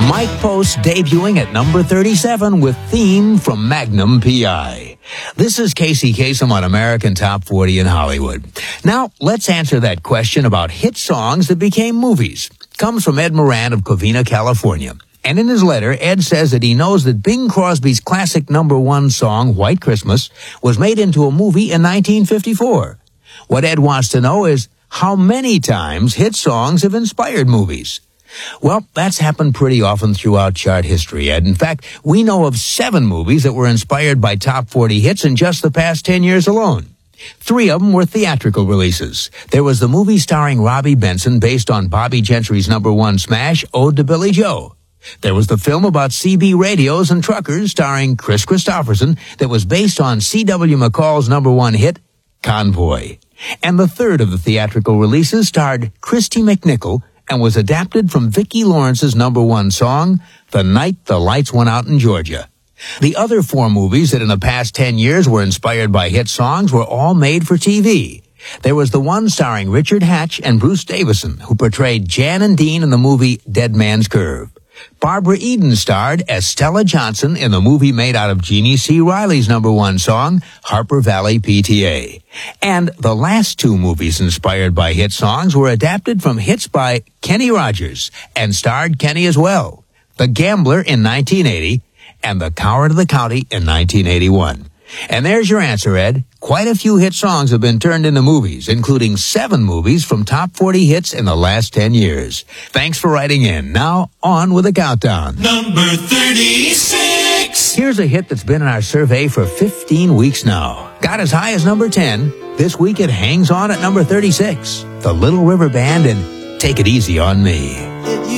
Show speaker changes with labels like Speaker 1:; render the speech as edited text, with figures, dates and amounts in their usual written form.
Speaker 1: Mike Post debuting at number 37 with Theme from Magnum P.I. This is Casey Kasem on American Top 40 in Hollywood. Now, let's answer that question about hit songs that became movies. Comes from Ed Moran of Covina, California. And in his letter, Ed says that he knows that Bing Crosby's classic number one song, White Christmas, was made into a movie in 1954. What Ed wants to know is how many times hit songs have inspired movies. Well, that's happened pretty often throughout chart history, Ed. In fact, we know of 7 movies that were inspired by top 40 hits in just the past 10 years alone. 3 of them were theatrical releases. There was the movie starring Robbie Benson based on Bobby Gentry's number one smash, Ode to Billy Joe. There was the film about CB radios and truckers starring Chris Christopherson that was based on C.W. McCall's number one hit, Convoy. And the third of the theatrical releases starred Christy McNichol and was adapted from Vicki Lawrence's number one song, The Night the Lights Went Out in Georgia. The other 4 movies that in the past 10 years were inspired by hit songs were all made for TV. There was the one starring Richard Hatch and Bruce Davison, who portrayed Jan and Dean in the movie Dead Man's Curve. Barbara Eden starred as Stella Johnson in the movie made out of Jeannie C. Riley's number one song, Harper Valley PTA. And the last 2 movies inspired by hit songs were adapted from hits by Kenny Rogers and starred Kenny as well. The Gambler in 1980 and The Coward of the County in 1981. And there's your answer, Ed. Quite a few hit songs have been turned into movies, including 7 movies from top 40 hits in the last 10 years. Thanks for writing in. Now, on with the countdown.
Speaker 2: Number 36.
Speaker 1: Here's a hit that's been in our survey for 15 weeks now. Got as high as number 10. This week it hangs on at number 36. The Little River Band and Take It Easy on Me.